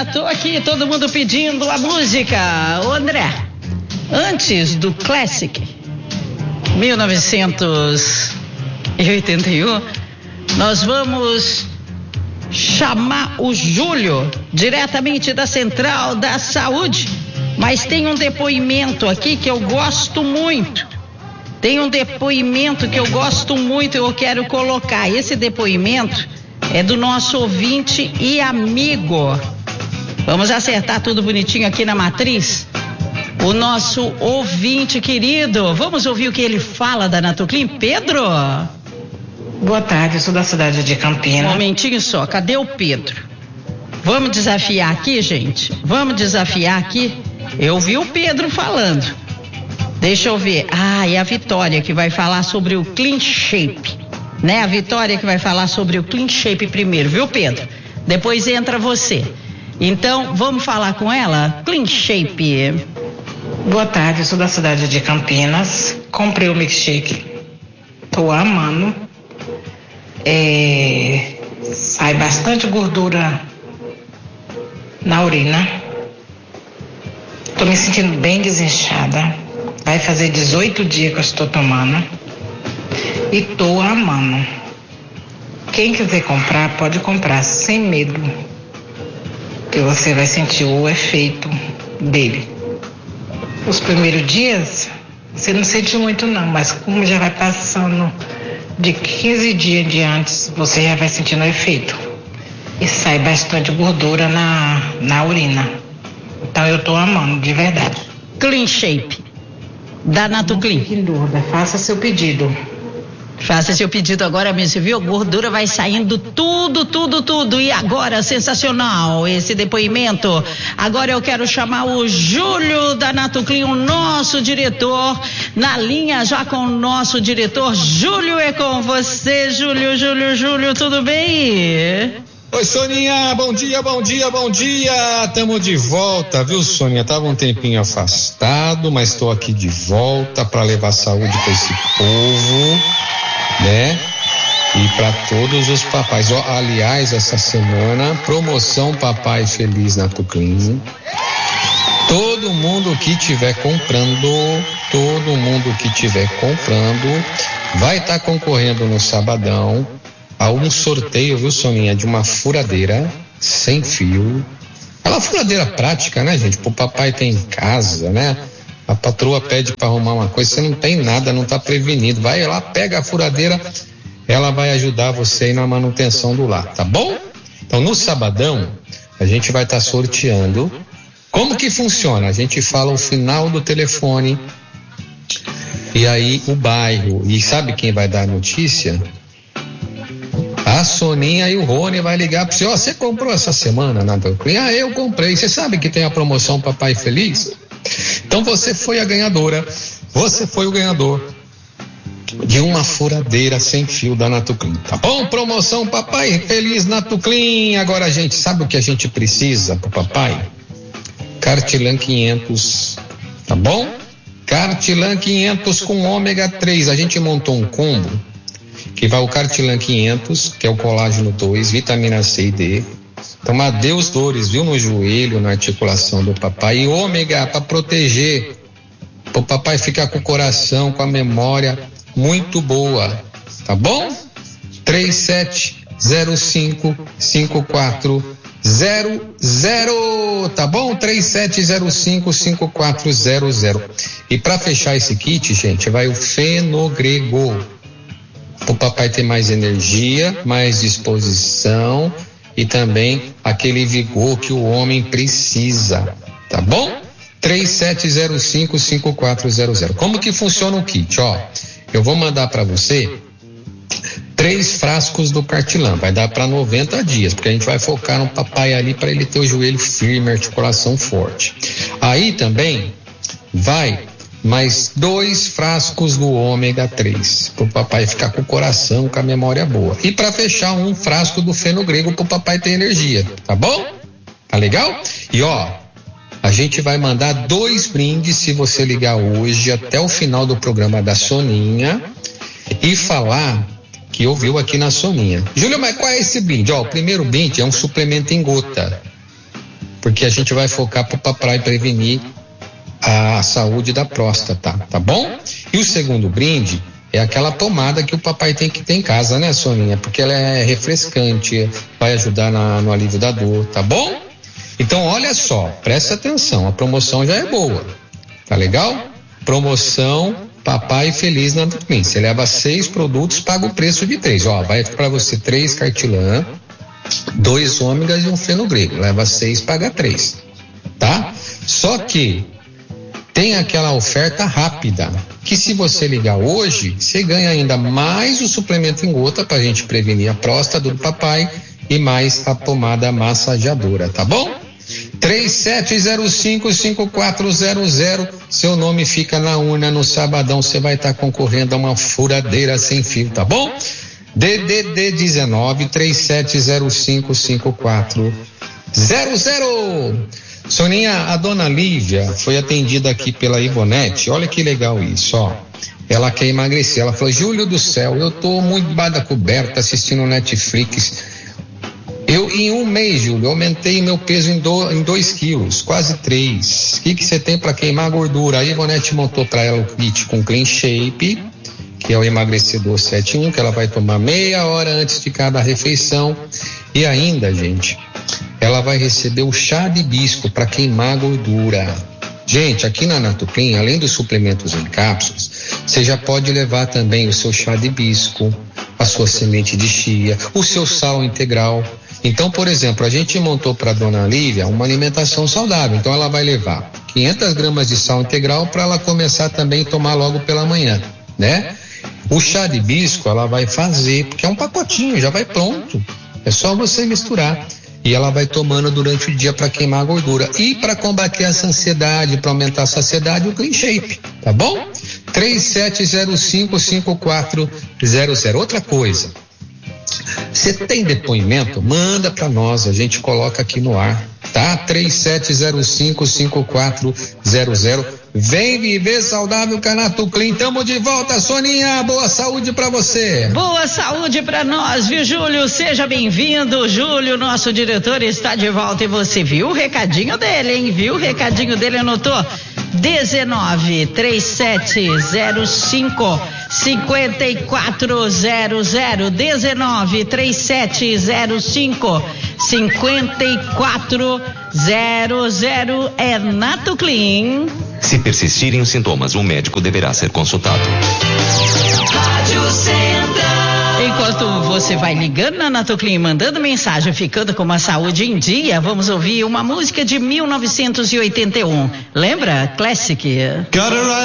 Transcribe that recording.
já tô aqui, todo mundo pedindo a música. Ô André, antes do Classic 1981, nós vamos chamar o Júlio diretamente da Central da Saúde, mas tem um depoimento aqui que eu gosto muito. Eu quero colocar. Esse depoimento é do nosso ouvinte e amigo. Vamos acertar tudo bonitinho aqui na matriz. O nosso ouvinte querido, vamos ouvir o que ele fala da Natuclean. Pedro? Boa tarde, eu sou da cidade de Campinas. Um momentinho só, cadê o Pedro? Vamos desafiar aqui, gente? Eu vi o Pedro falando. Deixa eu ver. É a Vitória que vai falar sobre o Clean Shape, né? A Vitória que vai falar sobre o Clean Shape primeiro, viu, Pedro? Depois entra você. Então, vamos falar com ela? Clean Shape. Boa tarde, eu sou da cidade de Campinas. Comprei o milkshake. Tô amando. Sai bastante gordura na urina. Tô me sentindo bem desinchada. Vai fazer 18 dias que eu estou tomando. E tô amando. Quem quiser comprar, pode comprar sem medo. Que você vai sentir o efeito dele. Os primeiros dias, você não sente muito não, mas como já vai passando de 15 dias em diante, você já vai sentindo o efeito. E sai bastante gordura na urina. Então eu tô amando, de verdade. Clean Shape da Natuclean. Não fique em dúvida, faça seu pedido. Faça seu pedido agora mesmo, você viu? A gordura vai saindo tudo. E agora, sensacional esse depoimento. Agora eu quero chamar o Júlio da Natuclean, o nosso diretor, na linha já com o nosso diretor. Júlio, é com você, Júlio, tudo bem? Oi, Soninha, bom dia. Tamo de volta, viu, Soninha? Tava um tempinho afastado, mas tô aqui de volta para levar saúde para esse povo, né? E para todos os papais. Aliás, essa semana, promoção Papai Feliz Natuclean. Todo mundo que tiver comprando, vai estar concorrendo no sabadão a um sorteio, viu, Soninha, de uma furadeira sem fio. Aquela furadeira prática, né, gente? Pro papai ter em casa, né? A patroa pede para arrumar uma coisa, você não tem nada, não tá prevenido. Vai lá, pega a furadeira, ela vai ajudar você aí na manutenção do lar, tá bom? Então, no sabadão, a gente vai estar sorteando. Como que funciona? A gente fala o final do telefone e aí o bairro. E sabe quem vai dar a notícia? A Soninha e o Rony vai ligar para você. Você comprou essa semana na Natuclean? Eu comprei. Você sabe que tem a promoção Papai Feliz? Então você foi a ganhadora. Você foi o ganhador de uma furadeira sem fio da Natuclean, tá bom? Promoção Papai Feliz Natuclean. Agora, gente, sabe o que a gente precisa pro papai? Cartilan 500, tá bom? Cartilan 500 com ômega 3. A gente montou um combo que vai o Cartilan 500, que é o colágeno 2, vitamina C e D. Então, adeus dores, viu, no joelho, na articulação do papai. E ômega para proteger, para o papai ficar com o coração, com a memória muito boa, tá bom? 3705-5400, tá bom? 3705-5400. E para fechar esse kit, gente, vai o Fenogrego. O papai ter mais energia, mais disposição e também aquele vigor que o homem precisa, tá bom? 3705-5400. Como que funciona o kit? Eu vou mandar para você 3 frascos do Cartilan, vai dar para 90 dias, porque a gente vai focar no papai ali para ele ter o joelho firme, a articulação forte. Aí também vai mais 2 frascos do ômega 3, pro papai ficar com o coração, com a memória boa. E para fechar, 1 frasco do Fenogrego pro papai ter energia, tá bom? Tá legal? E a gente vai mandar 2 brindes se você ligar hoje até o final do programa da Soninha e falar que ouviu aqui na Soninha. Júlio, mas qual é esse brinde? O primeiro brinde é um suplemento em gota. porque a gente vai focar pro papai prevenir a saúde da próstata, tá bom? E o segundo brinde é aquela pomada que o papai tem que ter em casa, né, Soninha? Porque ela é refrescante, vai ajudar no alívio da dor, tá bom? Então, olha só, presta atenção, a promoção já é boa, tá legal? Promoção Papai Feliz na Natoclean. Você leva 6 produtos, paga o preço de 3. Ó, vai para você 3 cartilã, 2 ômegas e um fenogreco. Leva 6, paga 3, tá? Só que tem aquela oferta rápida, que se você ligar hoje, você ganha ainda mais o suplemento em gota pra gente prevenir a próstata do papai e mais a pomada massageadora, tá bom? 3705-5400, seu nome fica na urna no sabadão, você vai estar concorrendo a uma furadeira sem fio, tá bom? DDD 19 3705-5400. Soninha, a dona Lívia foi atendida aqui pela Ivonete, olha que legal isso, ó. Ela quer emagrecer, ela falou: Júlio do céu, eu tô muito debaixo da coberta assistindo Netflix. Eu, em um mês, Júlio, aumentei meu peso em 2 quilos, quase 3. O que você tem para queimar gordura? A Ivonete montou para ela o kit com Clean Shape, que é o emagrecedor 7-1, que ela vai tomar meia hora antes de cada refeição. E ainda, gente, ela vai receber o chá de hibisco para queimar gordura. Gente, aqui na Natoclean, além dos suplementos em cápsulas, você já pode levar também o seu chá de hibisco, a sua semente de chia, o seu sal integral. Então, por exemplo, a gente montou para a dona Lívia uma alimentação saudável. Então, ela vai levar 500 gramas de sal integral para ela começar também a tomar logo pela manhã, né? O chá de hibisco ela vai fazer, porque é um pacotinho, já vai pronto. É só você misturar. E ela vai tomando durante o dia para queimar a gordura. E para combater essa ansiedade, para aumentar a saciedade, o Clean Shape, tá bom? 3705-5400. Outra coisa, você tem depoimento? Manda para nós, a gente coloca aqui no ar, tá? 3705-5400. Vem viver saudável com a Natoclean. Tamo de volta, Soninha. Boa saúde pra você. Boa saúde pra nós, viu, Júlio? Seja bem-vindo, Júlio. Nosso diretor está de volta e você viu o recadinho dele, hein? Viu o recadinho dele, anotou? 19-3705-5400. 19-3705-5400 é Natoclean. Se persistirem os sintomas, o médico deverá ser consultado. Rádio Central. Enquanto você vai ligando na Natoclean, mandando mensagem, ficando com uma saúde em dia, vamos ouvir uma música de 1981. Lembra? Classic.